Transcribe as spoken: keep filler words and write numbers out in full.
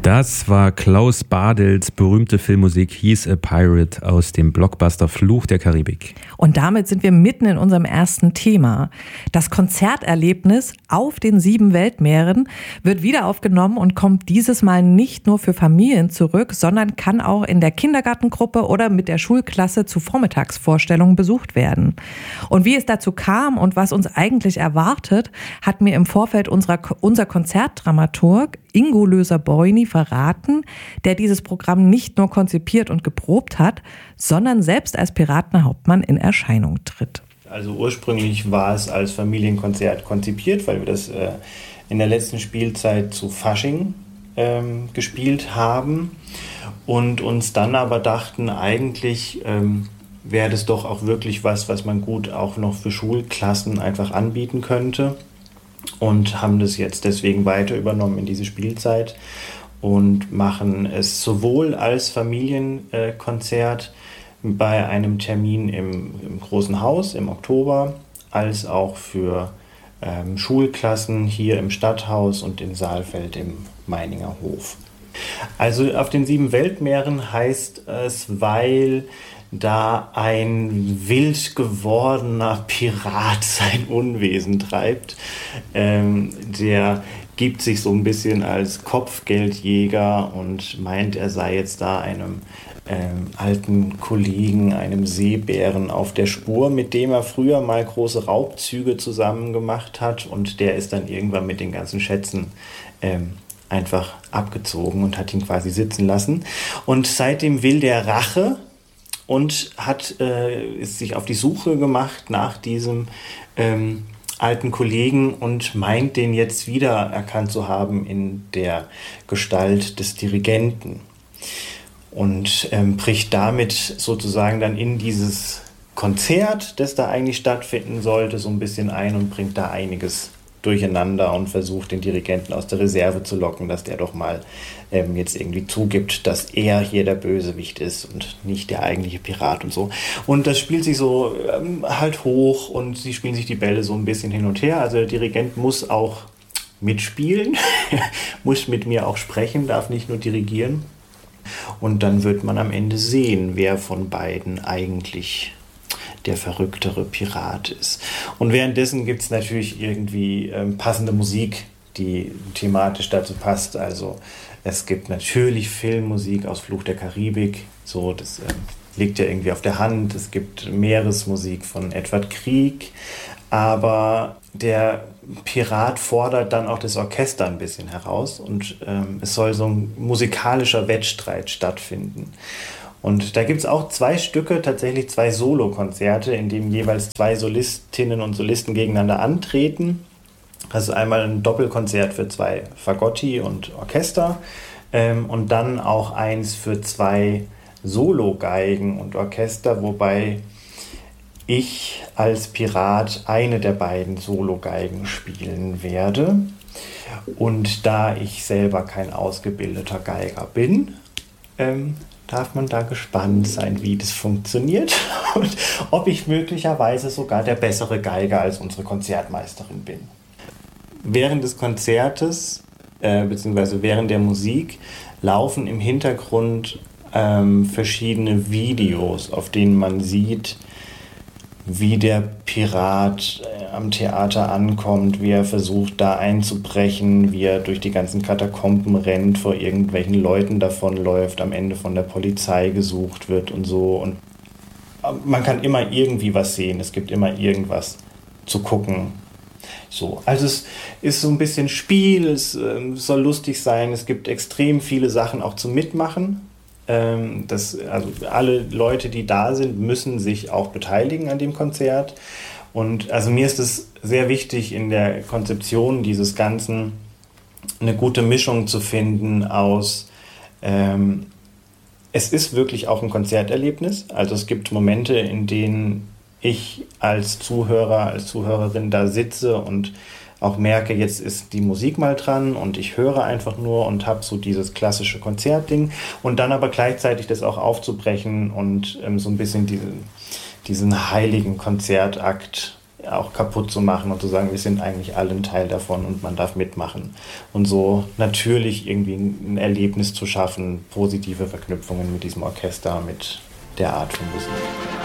Das war Klaus Badels berühmte Filmmusik He's a Pirate aus dem Blockbuster Fluch der Karibik. Und damit sind wir mitten in unserem ersten Thema. Das Konzerterlebnis auf den sieben Weltmeeren wird wieder aufgenommen und kommt dieses Mal nicht nur für Familien zurück, sondern kann auch in der Kindergartengruppe oder mit der Schulklasse zu Vormittagsvorstellungen besucht werden. Und wie es dazu kam und was uns eigentlich erwartet, hat mir im Vorfeld unserer, unser Konzertdramaturg Ingo Löser-Boini verraten, der dieses Programm nicht nur konzipiert und geprobt hat, sondern selbst als Piratenhauptmann in Erscheinung tritt. Also ursprünglich war es als Familienkonzert konzipiert, weil wir das äh, in der letzten Spielzeit zu Fasching ähm, gespielt haben und uns dann aber dachten, eigentlich ähm, wäre das doch auch wirklich was, was man gut auch noch für Schulklassen einfach anbieten könnte. Und haben das jetzt deswegen weiter übernommen in diese Spielzeit und machen es sowohl als Familienkonzert bei einem Termin im, im Großen Haus im Oktober, als auch für ähm, Schulklassen hier im Stadthaus und in Saalfeld im Meininger Hof. Also auf den sieben Weltmeeren heißt es, weil da ein wild gewordener Pirat sein Unwesen treibt. Ähm, der gibt sich so ein bisschen als Kopfgeldjäger und meint, er sei jetzt da einem ähm, alten Kollegen, einem Seebären auf der Spur, mit dem er früher mal große Raubzüge zusammen gemacht hat, und der ist dann irgendwann mit den ganzen Schätzen ähm, einfach abgezogen und hat ihn quasi sitzen lassen. Und seitdem will der Rache und hat äh, ist sich auf die Suche gemacht nach diesem ähm, alten Kollegen und meint, den jetzt wieder erkannt zu haben in der Gestalt des Dirigenten. Und ähm, bricht damit sozusagen dann in dieses Konzert, das da eigentlich stattfinden sollte, so ein bisschen ein und bringt da einiges durcheinander und versucht, den Dirigenten aus der Reserve zu locken, dass der doch mal ähm, jetzt irgendwie zugibt, dass er hier der Bösewicht ist und nicht der eigentliche Pirat und so. Und das spielt sich so ähm, halt hoch und sie spielen sich die Bälle so ein bisschen hin und her. Also der Dirigent muss auch mitspielen, muss mit mir auch sprechen, darf nicht nur dirigieren. Und dann wird man am Ende sehen, wer von beiden eigentlich der verrücktere Pirat ist. Und währenddessen gibt es natürlich irgendwie ähm, passende Musik, die thematisch dazu passt. Also es gibt natürlich Filmmusik aus Fluch der Karibik, so, das ähm, liegt ja irgendwie auf der Hand. Es gibt Meeresmusik von Edward Grieg, aber der Pirat fordert dann auch das Orchester ein bisschen heraus und ähm, es soll so ein musikalischer Wettstreit stattfinden. Und da gibt es auch zwei Stücke, tatsächlich zwei Solokonzerte, in denen jeweils zwei Solistinnen und Solisten gegeneinander antreten. Das ist einmal ein Doppelkonzert für zwei Fagotti und Orchester ähm, und dann auch eins für zwei Sologeigen und Orchester, wobei ich als Pirat eine der beiden Sologeigen spielen werde. Und da ich selber kein ausgebildeter Geiger bin, ähm, darf man da gespannt sein, wie das funktioniert und ob ich möglicherweise sogar der bessere Geiger als unsere Konzertmeisterin bin. Während des Konzertes, äh, beziehungsweise während der Musik, laufen im Hintergrund ähm, verschiedene Videos, auf denen man sieht, wie der Pirat äh, am Theater ankommt, wie er versucht, da einzubrechen, wie er durch die ganzen Katakomben rennt, vor irgendwelchen Leuten davonläuft, am Ende von der Polizei gesucht wird und so. Und man kann immer irgendwie was sehen, es gibt immer irgendwas zu gucken. So, also es ist so ein bisschen Spiel, es äh, soll lustig sein, es gibt extrem viele Sachen auch zum Mitmachen. Das, also alle Leute, die da sind, müssen sich auch beteiligen an dem Konzert. Und also mir ist es sehr wichtig, in der Konzeption dieses Ganzen eine gute Mischung zu finden aus, ähm, es ist wirklich auch ein Konzerterlebnis. Also es gibt Momente, in denen ich als Zuhörer, als Zuhörerin da sitze und auch merke, jetzt ist die Musik mal dran und ich höre einfach nur und habe so dieses klassische Konzertding und dann aber gleichzeitig das auch aufzubrechen und ähm, so ein bisschen diese, diesen heiligen Konzertakt auch kaputt zu machen und zu sagen, wir sind eigentlich alle ein Teil davon und man darf mitmachen. Und so natürlich irgendwie ein Erlebnis zu schaffen, positive Verknüpfungen mit diesem Orchester, mit der Art von Musik.